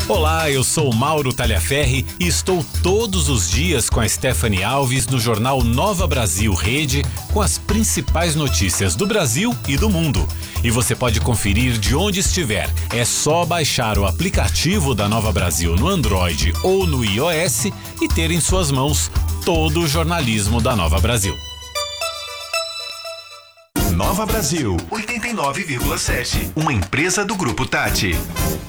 Olá, eu sou Mauro Talhaferri e estou todos os dias com a Stephanie Alves no jornal Nova Brasil Rede com as principais notícias do Brasil e do mundo. E você pode conferir de onde estiver. É só baixar o aplicativo da Nova Brasil no Android ou no iOS e ter em suas mãos todo o jornalismo da Nova Brasil. Nova Brasil 89,7, uma empresa do Grupo Tati.